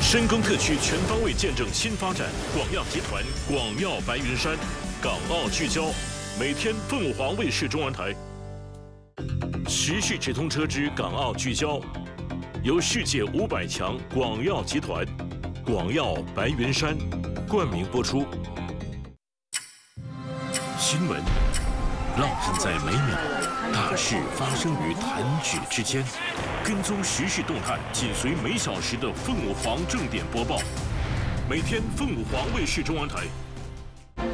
深耕特区全方位见证新发展，广药集团广药白云山，港澳聚焦，每天凤凰卫视中文台。时序直通车之港澳聚焦，由世界500强广药集团、广药白云山冠名播出。新闻浪漫在每秒，大事发生于弹指之间。跟踪时事动态，紧随每小时的凤凰正点播报。每天凤凰卫视中文台